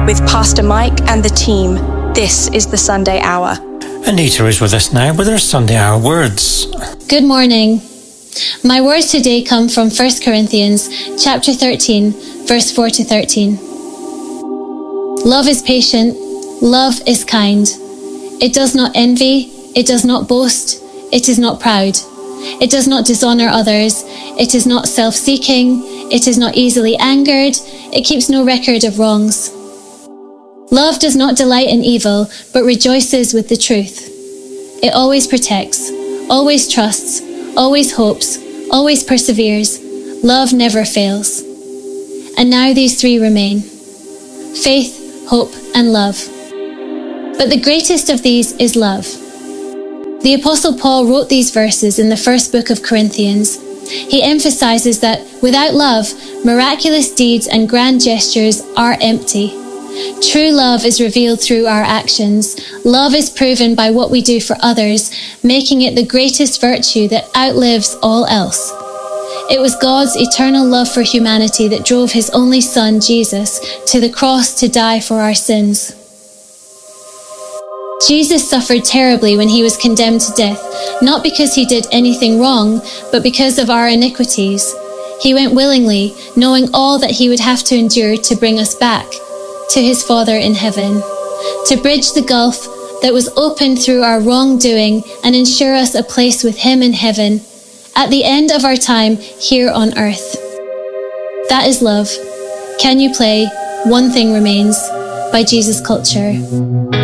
With Pastor Mike and the team, this is the Sunday Hour. Anita is with us now with her Sunday Hour words. Good morning. My words today come from 1 Corinthians chapter 13, verse 4 to 13. Love is patient, love is kind. It does not envy, it does not boast, it is not proud. It does not dishonor others, it is not self-seeking, it is not easily angered, it keeps no record of wrongs. Love does not delight in evil, but rejoices with the truth. It always protects, always trusts, always hopes, always perseveres. Love never fails. And now these three remain: faith, hope, and love. But the greatest of these is love. The Apostle Paul wrote these verses in the first book of Corinthians. He emphasizes that without love, miraculous deeds and grand gestures are empty. True love is revealed through our actions. Love is proven by what we do for others, making it the greatest virtue that outlives all else. It was God's eternal love for humanity that drove his only Son, Jesus, to the cross to die for our sins. Jesus suffered terribly when he was condemned to death, not because he did anything wrong, but because of our iniquities. He went willingly, knowing all that he would have to endure to bring us back to his Father in heaven, to bridge the gulf that was opened through our wrongdoing and ensure us a place with him in heaven at the end of our time here on earth. That is love. Can you play One Thing Remains by Jesus Culture?